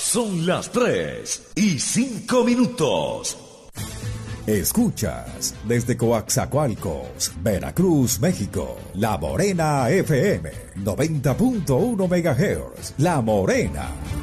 Son las 3:05. Escuchas desde Coaxacualcos, Veracruz, México, La Morena FM, 90.1 MHz, La Morena.